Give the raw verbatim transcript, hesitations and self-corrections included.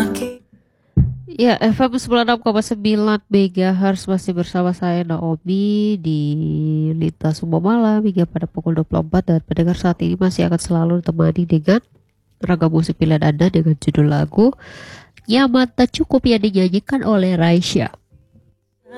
Ya, F M sembilan puluh enam koma sembilan MHz masih bersama saya Naomi di Lintas Semua Malam hingga pada pukul dua puluh empat, dan pendengar saat ini masih akan selalu ditemani dengan ragam musik pilihan Anda dengan judul lagu Yang Mata Cukup yang dinyanyikan oleh Raisya.